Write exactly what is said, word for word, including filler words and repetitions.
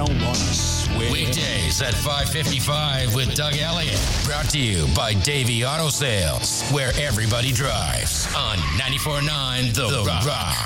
don't want to swear. Weekdays at five fifty-five with Doug Elliott. Brought to you by Davey Auto Sales, where everybody drives on ninety-four point nine The, the Rock. Rock.